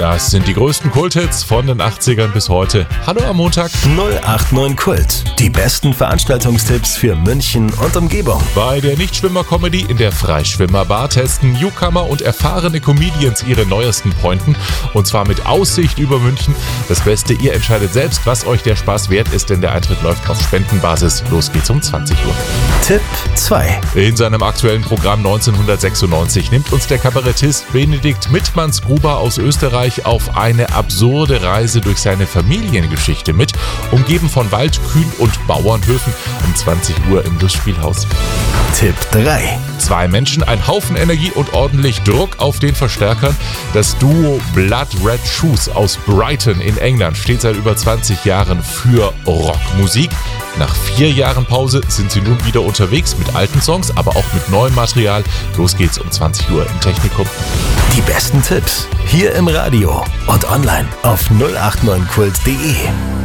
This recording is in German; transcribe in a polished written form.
Das sind die größten Kulthits von den 80ern bis heute. Hallo am Montag. 089 Kult. Die besten Veranstaltungstipps für München und Umgebung. Bei der Nichtschwimmer-Comedy in der Freischwimmer-Bar testen Newcomer und erfahrene Comedians ihre neuesten Pointen. Und zwar mit Aussicht über München. Das Beste, ihr entscheidet selbst, was euch der Spaß wert ist, denn der Eintritt läuft auf Spendenbasis. Los geht's um 20 Uhr. Tipp 2. In seinem aktuellen Programm 1996 nimmt uns der Kabarettist Benedikt Mittmanns-Gruber aus Österreich auf eine absurde Reise durch seine Familiengeschichte mit, umgeben von Wald, Kühen und Bauernhöfen, um 20 Uhr im Lustspielhaus. Tipp 3. 2 Menschen, ein Haufen Energie und ordentlich Druck auf den Verstärkern. Das Duo Blood Red Shoes aus Brighton in England steht seit über 20 Jahren für Rockmusik. Nach 4 Jahren Pause sind sie nun wieder unterwegs mit alten Songs, aber auch mit neuem Material. Los geht's um 20 Uhr im Technikum. Die besten Tipps hier im Radio und online auf 089kult.de.